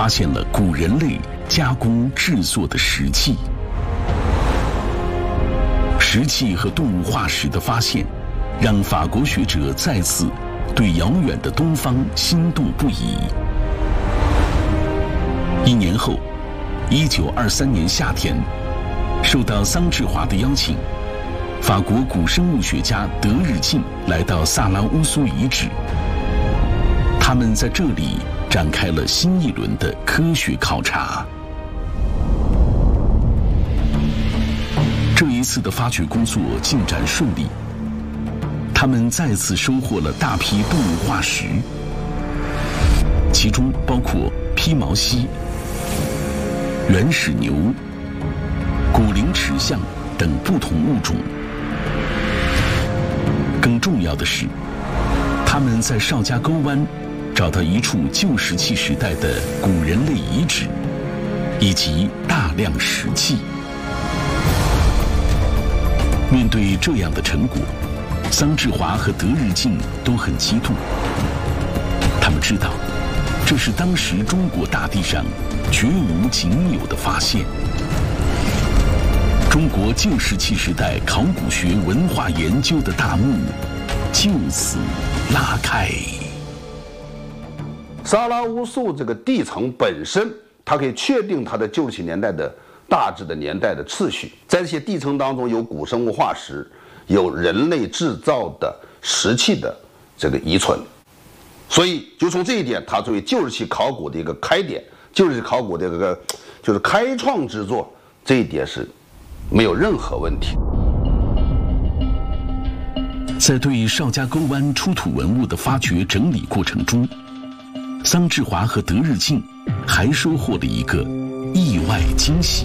发现了古人类加工制作的石器。石器和动物化石的发现，让法国学者再次对遥远的东方心动不已。1年后，1923年夏天，受到桑志华的邀请，法国古生物学家德日进来到萨拉乌苏遗址。他们在这里展开了新一轮的科学考察。这一次的发掘工作进展顺利，他们再次收获了大批动物化石，其中包括披毛犀、原始牛、古灵齿象等不同物种。更重要的是，他们在邵家沟湾找到一处旧石器时代的古人类遗址，以及大量石器。面对这样的成果，桑志华和德日进都很激动。他们知道，这是当时中国大地上绝无仅有的发现。中国旧石器时代考古学文化研究的大幕就此拉开。 萨拉乌苏这个地层本身，它可以确定它的旧石器年代的大致的年代的次序。在这些地层当中，有古生物化石，有人类制造的石器的这个遗存。所以，就从这一点，它作为旧石器考古的一个开点，旧石器考古的这个就是开创之作，这一点是没有任何问题。 在对邵家沟湾出土文物的发掘整理过程中，桑志华和德日进还收获了一个意外惊喜。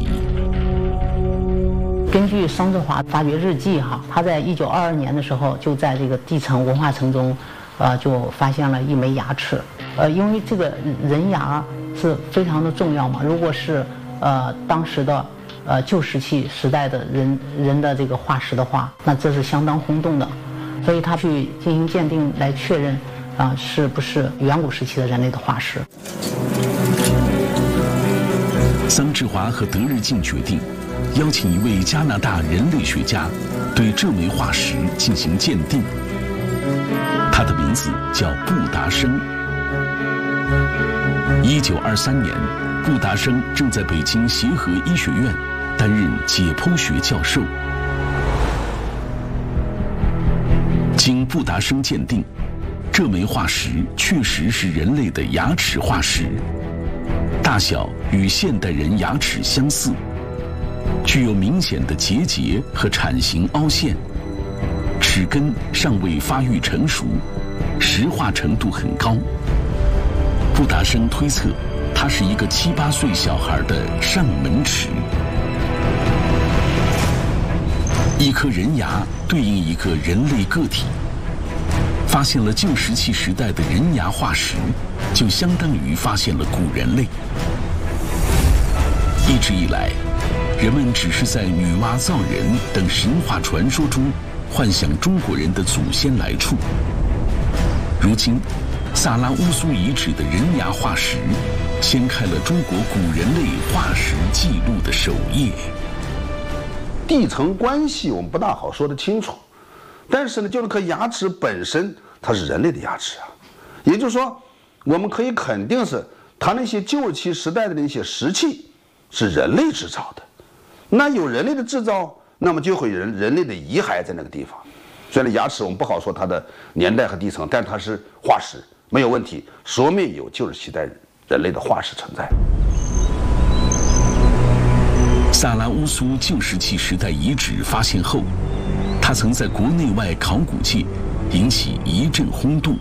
根据桑志华发掘日记他在1922年的时候就在这个地层文化层中，就发现了一枚牙齿。因为这个人牙是非常的重要嘛，如果是当时的旧石器时代的人的这个化石的话，那这是相当轰动的，所以他去进行鉴定来确认是不是远古时期的人类的化石。 桑志华和德日进决定邀请一位加拿大人类学家对这枚化石进行鉴定，他的名字叫布达生。1923年，布达生正在北京协和医学院担任解剖学教授。经布达生鉴定，这枚化石确实是人类的牙齿化石，大小与现代人牙齿相似，具有明显的结节和铲形凹陷，齿根尚未发育成熟，石化程度很高。布达生推测，它是一个7、8岁小孩的上门齿。一颗人牙对应一个人类个体，发现了旧石器时代的人牙化石，就相当于发现了古人类。一直以来，人们只是在女娲造人等神话传说中幻想中国人的祖先来处。如今，萨拉乌苏遗址的人牙化石掀开了中国古人类化石记录的首页。 地层关系我们不大好说得清楚，但是呢，就那颗牙齿本身，它是人类的牙齿啊，也就是说，我们可以肯定是它那些旧石器时代的那些石器是人类制造的。那有人类的制造，那么就会有人类的遗骸在那个地方。虽然牙齿我们不好说它的年代和地层，但是它是化石，没有问题，说明有旧石器代人类的化石存在。 萨拉乌苏旧石器时代遗址发现后，它曾在国内外考古界引起一阵轰动。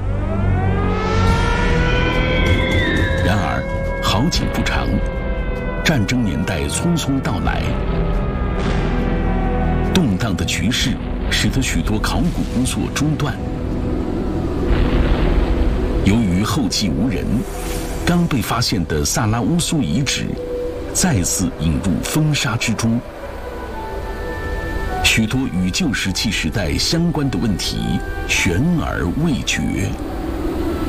然而，好景不长，战争年代匆匆到来，动荡的局势使得许多考古工作中断。由于后继无人，刚被发现的萨拉乌苏遗址再次引入风沙之中，许多与旧石器时代相关的问题悬而未决。